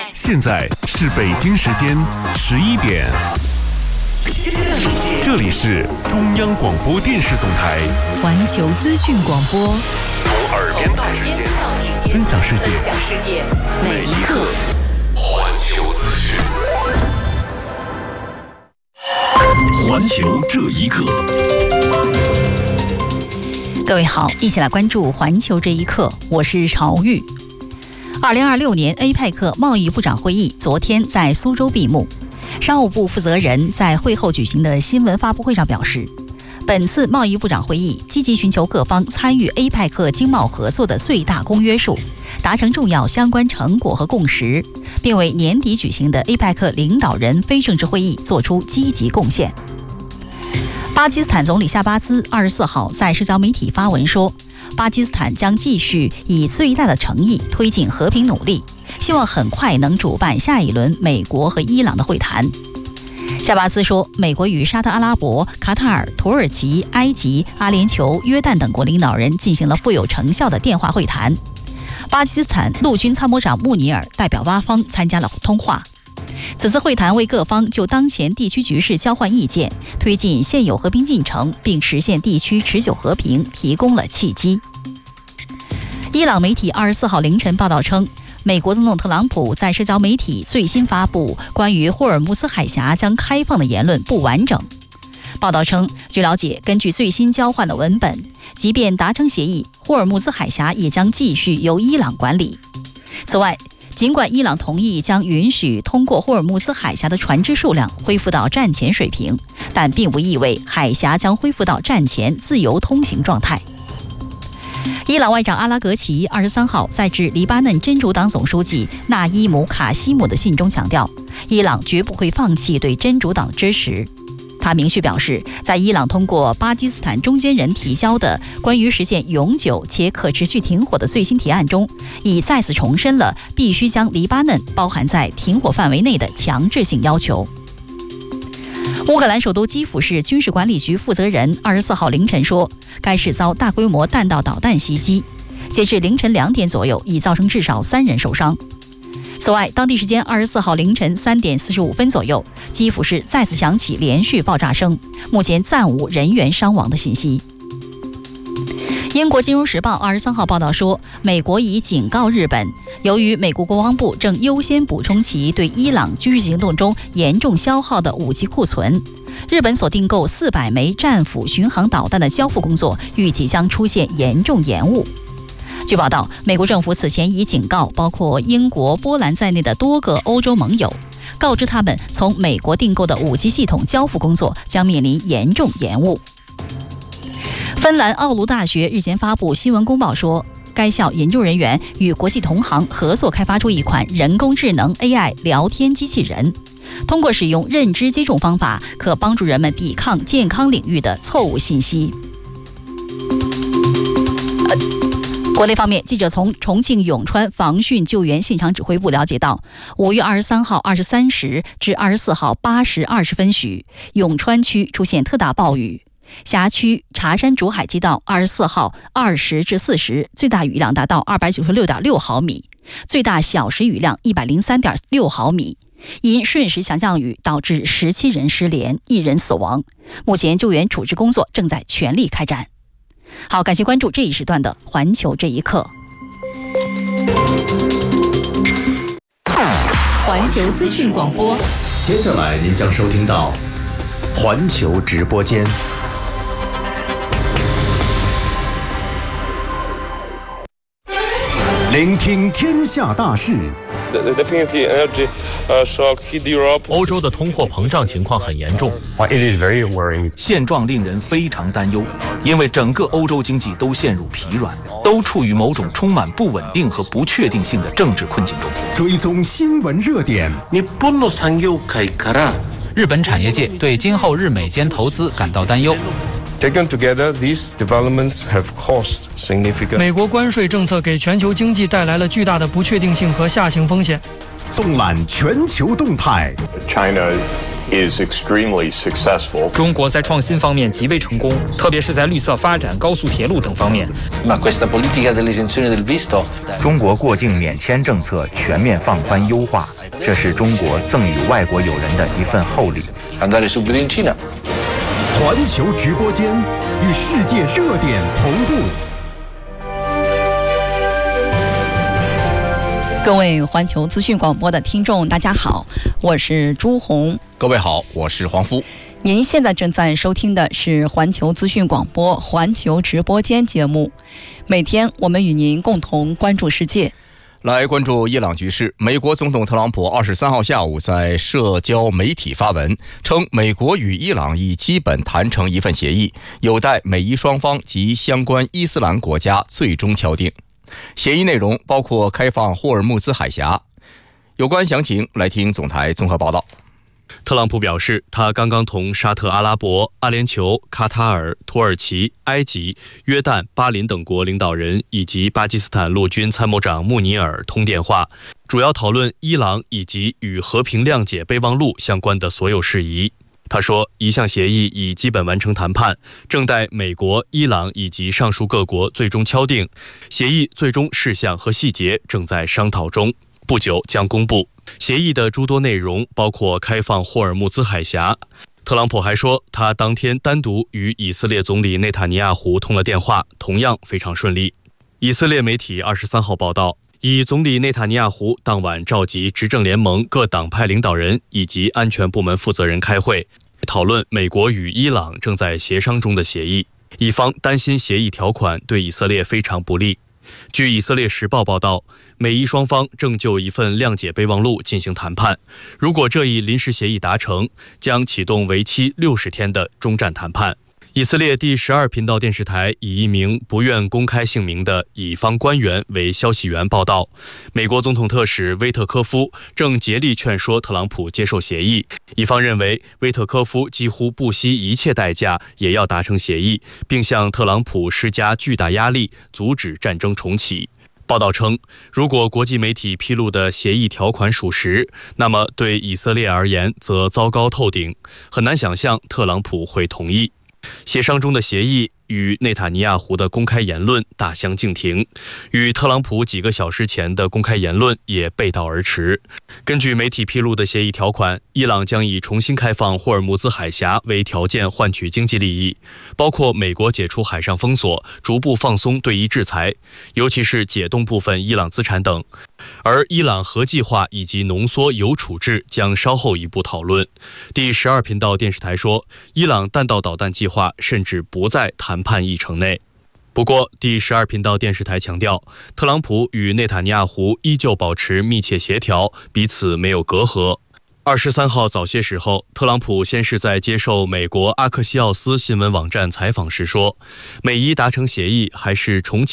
现在是北京时间11点，这里是中央广播电视总台环球资讯广播， 从耳边到指尖，分享世界，每一刻环球资讯。环球这一刻。 各位好，一起来关注环球这一刻，我是朝玉。2026年 APEC 贸易部长会议昨天在苏州闭幕。商务部负责人在会后举行的新闻发布会上表示，本次贸易部长会议积极寻求各方参与 APEC 经贸合作的最大公约数，达成重要相关成果和共识，并为年底举行的 APEC 领导人非正式会议做出积极贡献。巴基斯坦总理夏巴兹24号在社交媒体发文说，巴基斯坦将继续以最大的诚意推进和平努力，希望很快能主办下一轮美国和伊朗的会谈。夏巴兹说，美国与沙特阿拉伯、卡塔尔、土耳其、埃及、阿联酋、约旦等国领导人进行了富有成效的电话会谈。巴基斯坦陆军参谋长穆尼尔代表巴方参加了通话。此次会谈为各方就当前地区局势交换意见，推进现有和平进程，并实现地区持久和平提供了契机。伊朗媒体24号凌晨报道称，美国总统特朗普在社交媒体最新发布关于霍尔木兹海峡将开放的言论不完整。报道称，据了解，根据最新交换的文本，即便达成协议，霍尔木兹海峡也将继续由伊朗管理。此外，尽管伊朗同意将允许通过霍尔木兹海峡的船只数量恢复到战前水平，但并不意味海峡将恢复到战前自由通行状态。伊朗外长阿拉格齐23号在致黎巴嫩真主党总书记纳伊姆·卡西姆的信中强调，伊朗绝不会放弃对真主党的支持。他明确表示，在伊朗通过巴基斯坦中间人提交的关于实现永久且可持续停火的最新提案中，已再次重申了必须将黎巴嫩包含在停火范围内的强制性要求。乌克兰首都基辅市军事管理局负责人24号凌晨说，该市遭大规模弹道导弹袭击，截至凌晨2点左右，已造成至少3人受伤。此外，当地时间24号凌晨3点45分左右，基辅市再次响起连续爆炸声，目前暂无人员伤亡的信息。英国金融时报23号报道说，美国已警告日本，由于美国国防部正优先补充其对伊朗军事行动中严重消耗的武器库存，日本所订购400枚战斧巡航导弹的交付工作预计将出现严重延误。据报道，美国政府此前已警告包括英国、波兰在内的多个欧洲盟友，告知他们从美国订购的武器系统交付工作将面临严重延误。芬兰奥卢大学日前发布新闻公报说，该校研究人员与国际同行合作开发出一款人工智能 AI 聊天机器人，通过使用认知接种方法，可帮助人们抵抗健康领域的错误信息。国内方面，记者从重庆永川防汛救援现场指挥部了解到，5月23号23时至24号8时20分许，永川区出现特大暴雨。辖区茶山竹海街道24号20至4时，最大雨量达到296.6毫米，最大小时雨量103.6毫米。因瞬时强降雨导致17人失联，1人死亡。目前救援处置工作正在全力开展。好，感谢关注这一时段的环球这一刻。环球资讯广播， 接下来您将收听到环球直播间。聆听天下大事。 欧洲的通货膨胀情况很严重，现状令人非常担忧，因为整个欧洲经济都陷入疲软，都处于某种充满不稳定和不确定性的政治困境中。 追踪新闻热点。 日本产业界对今后日美间投资感到担忧。 Taken together, these developments have caused significant. 美国关税政策给全球经济带来了巨大的不确定性和下行风险。 纵览全球动态。 China is extremely successful. 中国在创新方面极为成功，特别是在绿色发展、高速铁路等方面。 中国过境免签政策全面放宽优化，这是中国赠予外国友人的一份厚礼。 环球直播间与世界热点同步。 各位环球资讯广播的听众，大家好，我是朱红。 各位好，我是黄夫。 您现在正在收听的是环球资讯广播环球直播间节目，每天我们与您共同关注世界。 来关注伊朗局势，美国总统特朗普23号下午在社交媒体发文称，美国与伊朗已基本谈成一份协议，有待美伊双方及相关伊斯兰国家最终敲定。协议内容包括开放霍尔木兹海峡。有关详情来听总台综合报道。 特朗普表示，他刚刚同沙特阿拉伯、阿联酋、卡塔尔、土耳其、埃及、约旦、巴林等国领导人以及巴基斯坦陆军参谋长穆尼尔通电话，主要讨论伊朗以及与和平谅解备忘录相关的所有事宜。他说，一项协议已基本完成谈判，正待美国、伊朗以及上述各国最终敲定，协议最终事项和细节正在商讨中，不久将公布。协议的诸多内容包括开放霍尔木兹海峡。特朗普还说，他当天单独与以色列总理内塔尼亚胡通了电话，同样非常顺利。以色列媒体23号报道，以总理内塔尼亚胡当晚召集执政联盟各党派领导人以及安全部门负责人开会，讨论美国与伊朗正在协商中的协议。一方担心协议条款对以色列非常不利。据以色列时报报道，美伊双方正就一份谅解备忘录进行谈判，如果这一临时协议达成，将启动为期60天的终战谈判。以色列第12频道电视台以一名不愿公开姓名的乙方官员为消息源报道，美国总统特使威特科夫正竭力劝说特朗普接受协议。乙方认为，威特科夫几乎不惜一切代价也要达成协议，并向特朗普施加巨大压力，阻止战争重启。报道称，如果国际媒体披露的协议条款属实，那么对以色列而言则糟糕透顶，很难想象特朗普会同意。协商中的协议与内塔尼亚胡的公开言论大相径庭，与特朗普几个小时前的公开言论也背道而驰。根据媒体披露的协议条款，伊朗将以重新开放霍尔木兹海峡为条件换取经济利益，包括美国解除海上封锁、逐步放松对伊制裁，尤其是解冻部分伊朗资产等。而伊朗核计划以及浓缩铀处置将稍后一步讨论。第12频道电视台说，伊朗弹道导弹计划甚至不在谈判议程内。不过，第12频道电视台强调，特朗普与内塔尼亚胡依旧保持密切协调，彼此没有隔阂。23号早些时候，特朗普先是在接受美国阿克西奥斯新闻网站采访时说，美伊达成协议还是重启